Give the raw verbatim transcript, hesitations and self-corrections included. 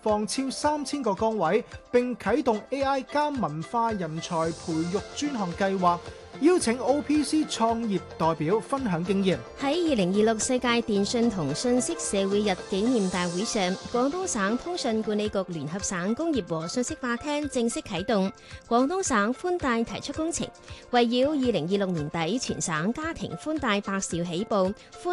放超三千個崗位，並啟動 A I 加文化人才培育專項計劃，邀請 O P C 創業代表分享經驗。 喺二零二六世界電訊同信息社會日紀念大會上，廣東省通訊管理局聯合省工業和信息化廳正式啟動廣東省寬帶提速工程，圍繞二零二六年底全省家庭寬帶百兆起步。寬